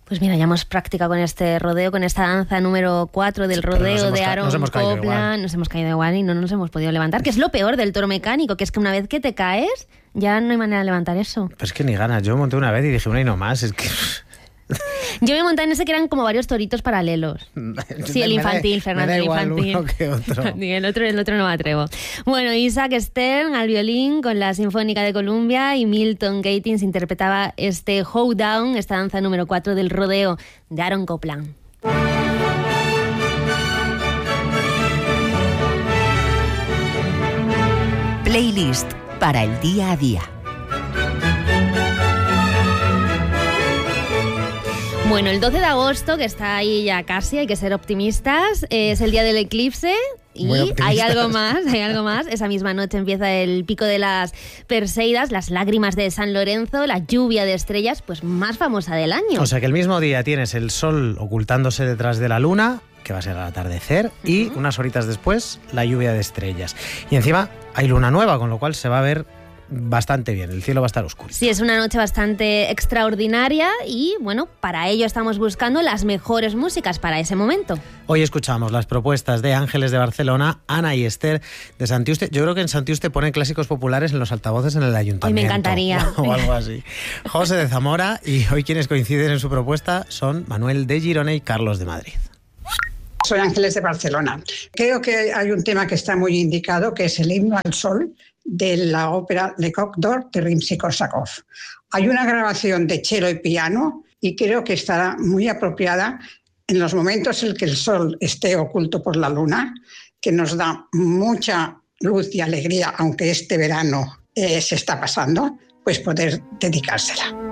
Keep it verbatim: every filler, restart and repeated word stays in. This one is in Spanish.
Pues mira, ya hemos practicado con este rodeo, con esta danza número cuatro del rodeo de Aaron Copland. Nos hemos caído igual y no nos hemos podido levantar, que es lo peor del toro mecánico, que es que una vez que te caes, ya no hay manera de levantar eso. Pues es que ni ganas. Yo monté una vez y dije una y no más, es que... Yo me monté en ese que eran como varios toritos paralelos. Sí, el infantil, Fernando, el infantil. Uno que otro. el otro. El otro no me atrevo. Bueno, Isaac Stern al violín con la Sinfónica de Columbia y Milton Gatins interpretaba este Hoedown, esta danza número cuatro del rodeo de Aaron Copland. Playlist para el día a día. Bueno, el doce de agosto, que está ahí ya casi, hay que ser optimistas, es el día del eclipse y hay algo más, hay algo más. Esa misma noche empieza el pico de las Perseidas, las lágrimas de San Lorenzo, la lluvia de estrellas, pues más famosa del año. O sea que el mismo día tienes el sol ocultándose detrás de la luna, que va a ser al atardecer, uh-huh. y unas horitas después la lluvia de estrellas. Y encima hay luna nueva, con lo cual se va a ver bastante bien, el cielo va a estar oscuro. Sí, es una noche bastante extraordinaria y, bueno, para ello estamos buscando las mejores músicas para ese momento. Hoy escuchamos las propuestas de Ángeles de Barcelona, Ana y Esther de Santiuste. Yo creo que en Santiuste ponen clásicos populares en los altavoces en el ayuntamiento. Hoy me encantaría. O algo así. José de Zamora, y hoy quienes coinciden en su propuesta son Manuel de Girona y Carlos de Madrid. Soy Ángeles de Barcelona. Creo que hay un tema que está muy indicado, que es el himno al sol, de la ópera Le Coq d'Or de Rimsky-Korsakov. Hay una grabación de cello y piano y creo que estará muy apropiada en los momentos en que el sol esté oculto por la luna, que nos da mucha luz y alegría, aunque este verano eh, se está pasando, pues poder dedicársela.